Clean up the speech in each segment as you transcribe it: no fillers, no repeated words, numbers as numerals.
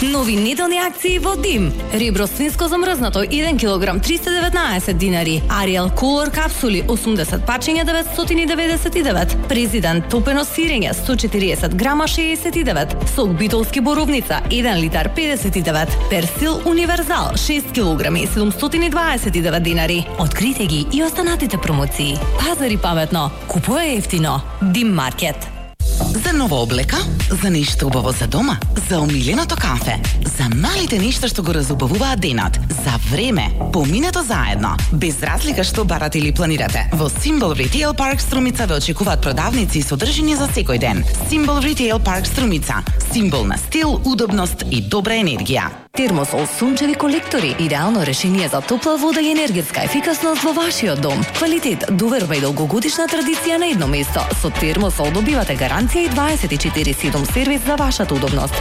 Нови неделни акции во Дим. Ребро свинско замрзнато 1 кг 319 динари. Ариел Color капсули 80 пачења 999. Президент топено сирење 140 грама 69. Сок битолски боровница 1 литар 59. Персил универзал 6 кг 729 динари. Открите ги и останатите промоции. Пазари паметно, купуе ефтино. Дим маркет. За нова облека, за нешто убаво за дома, за омиленото кафе, за малите нешта што го разубавуваат денот, за време, поминето заедно, без разлика што барате или планирате. Во Symbol Retail Park Струмица ве очекуваат продавници и содржини за секој ден. Symbol Retail Park Струмица, символ на стил, удобност и добра енергија. Термосол сунчеви колектори, идеално решение за топла вода и енергетска ефикасност во вашиот дом. Квалитет, доверба и долгогодишна традиција на едно место. Со Термосол добивате гаранција и 24/7 сервис за вашата удобност.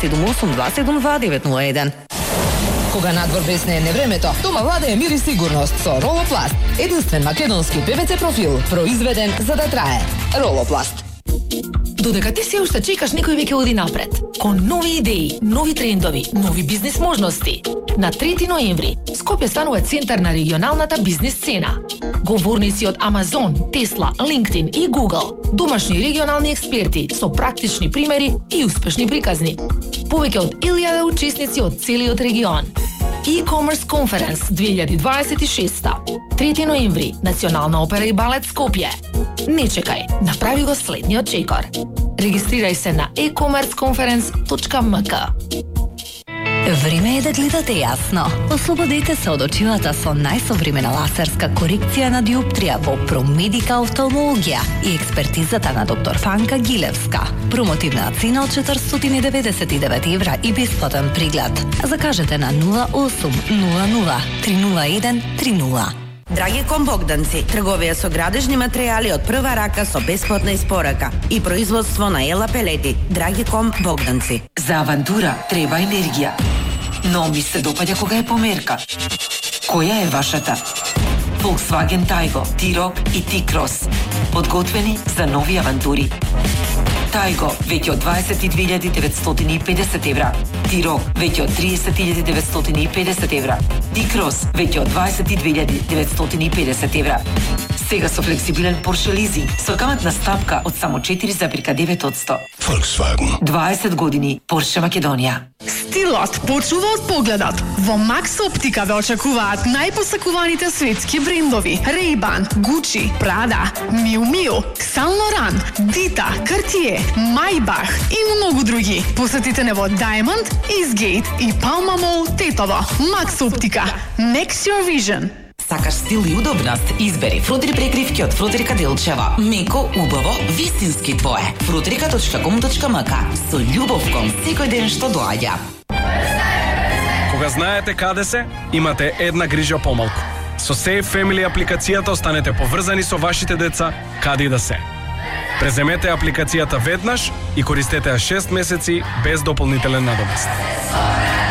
078272901. Кога надвор блесне времето, дома владее мир и сигурност со Ролопласт. Единствен македонски ПВЦ профил, произведен за да трае. Ролопласт. Додека ти се уште чекаш, некој веќе оди напред. Кон нови идеи, нови трендови, нови бизнес можности. На 3 ноември, Скопје станува центар на регионалната бизнес сцена. Говорници од Амазон, Тесла, LinkedIn и Google, домашни и регионални експерти со практични примери и успешни приказни. Повеќе од 1000 учесници од целиот регион. E-commerce Conference 2026. 3 ноември, Национална опера и балет Скопје. Не чекај, направи го следниот чекор. Регистрирај се на e-commerceconference.mk. Време е да гледате јасно. Ослободете се од очилата со најсовремена лазерска корекција на диоптрија во Промедика офталмологија и експертизата на доктор Фанка Гилевска. Промотивна цена од 499 евра и бесплатен преглед. Закажете на 0800 301 30. Драгиком Богданци, трговија со градежни материјали од прва рака со бесплатна испорака и производство на ела пелети. Драгиком Богданци. За авантура треба енергија, но ми се допаѓа кога е померка. Која е вашата? Volkswagen Taigo, T-Roc и T-Cross. Подготвени за нови авантури. Taigo веќе од 22.950 евра. T-Roc веќе од 30.950 евра. T-Cross веќе од 22.950 евра. Сега со флексибилен Porsche leasing со каматна стапка од само 4,9%. Volkswagen. 20 години Porsche Македонија. Стилот почува од погледот. Во Max Optica ве очекуваат најпосакуваните светски брендови: Ray-Ban, Gucci, Prada, Miu Miu, Saint Laurent, Dita, Cartier, Maybach и многу други. Посетите не во Diamond, Eastgate и Palma Mall, Тетово. Max Optica. Next your vision. Сакаш стил и удобност? Избери фрутри прекривки од Фрутрика Делчева. Меко, убаво, вистински твое. Frutrika.com.mk. Со љубов кон секој ден што доаѓа. Кога знаете каде се, имате една грижа помалку. Со Safe Family апликацијата останете поврзани со вашите деца каде и да се. Преземете апликацијата веднаш и користете ја 6 месеци без дополнителен надомест.